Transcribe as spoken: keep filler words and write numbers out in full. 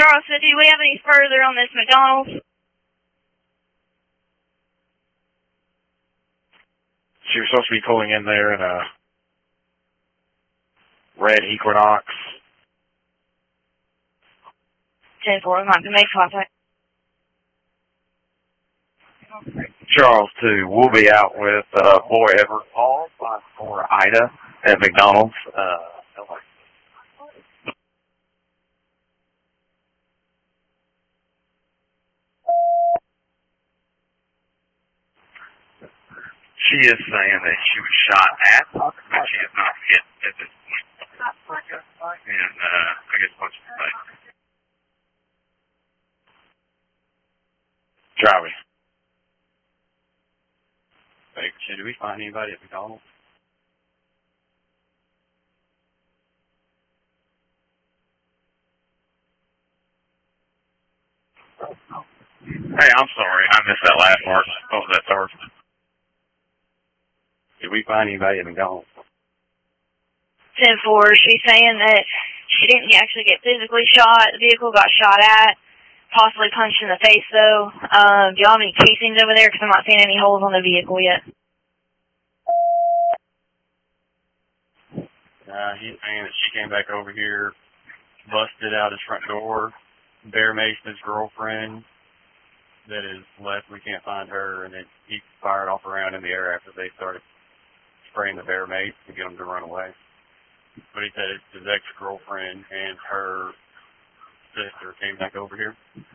Charleston, do we have any further on this McDonald's? She was supposed to be pulling in there in a red Equinox. ten four, I'm going to make contact. Charles two, we'll be out with uh, Boy Ever Paul, five four Ida at McDonald's. Uh, She is saying that she was shot at, but she is not hit at this point. And uh, I guess what's the thing? Driving. Hey, did we find anybody at McDonald's? Hey, I'm sorry. I missed that last part. What was that, Sarge? Did we find anybody at McDonald's? ten four, she's saying that she didn't actually get physically shot. The vehicle got shot at, possibly punched in the face, though. Um, do y'all have any casings over there? Because I'm not seeing any holes on the vehicle yet. Uh, he's saying that she came back over here, busted out his front door, bear maced his girlfriend that is left. We can't find her, and then he fired off around in the air after they started spraying the bear mace to get him to run away. But he said it's his ex-girlfriend and her sister came back over here.